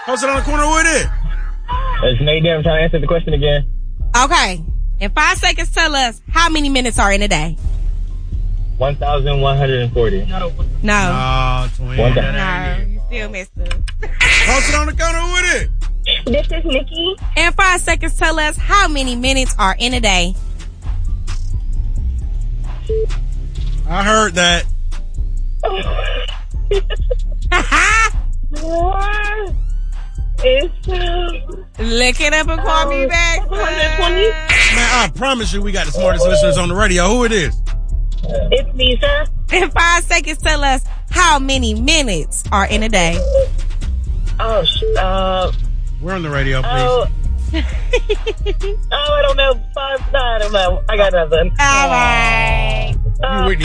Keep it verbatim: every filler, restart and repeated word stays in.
Posted on the corner, who it is? It's Nate there. I'm trying to answer the question again. Okay. In five seconds, tell us how many minutes are in a day. one thousand one hundred forty. No. No, twin. One No, you still missed us. Posted on the corner, who it is? This is Nikki. In five seconds, tell us how many minutes are in a day. I heard that. What? It's um, Look it up and call me back. one hundred twenty. Man, I promise you we got the smartest listeners on the radio. Who it is? It's me, sir. In five seconds, tell us how many minutes are in a day. Oh, sh- uh, We're on the radio, please. oh. oh, I don't know. Five, no, I don't know. I got nothing. All right. Uh, You Whitney